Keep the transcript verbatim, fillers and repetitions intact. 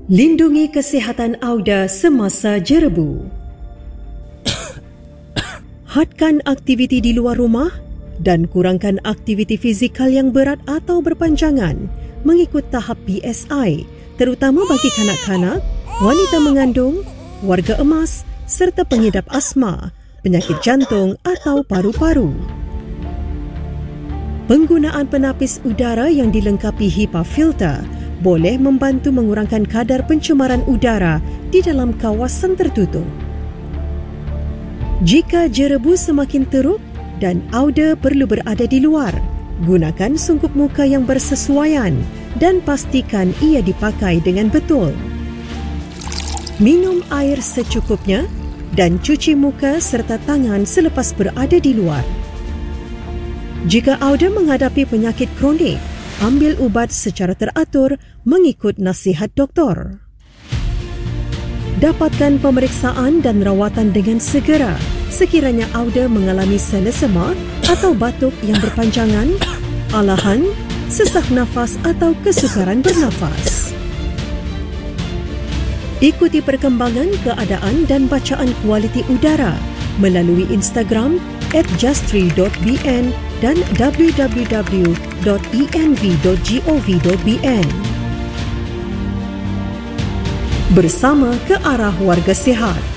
Lindungi kesihatan Auda semasa jerebu. Hadkan aktiviti di luar rumah dan kurangkan aktiviti fizikal yang berat atau berpanjangan mengikut tahap P S I, terutama bagi kanak-kanak, wanita mengandung, warga emas serta pengidap asma, penyakit jantung atau paru-paru. Penggunaan penapis udara yang dilengkapi HEPA filter boleh membantu mengurangkan kadar pencemaran udara di dalam kawasan tertutup. Jika jerebu semakin teruk dan Auda perlu berada di luar, gunakan sungkup muka yang bersesuaian dan pastikan ia dipakai dengan betul. Minum air secukupnya dan cuci muka serta tangan selepas berada di luar. Jika Auda menghadapi penyakit kronik, ambil ubat secara teratur mengikut nasihat doktor. Dapatkan pemeriksaan dan rawatan dengan segera sekiranya Auda mengalami selesema atau batuk yang berpanjangan, alahan, sesak nafas atau kesukaran bernafas. Ikuti perkembangan keadaan dan bacaan kualiti udara melalui Instagram at justri dot b n dan w w w dot e n v dot gov dot b n. Bersama ke arah warga sihat.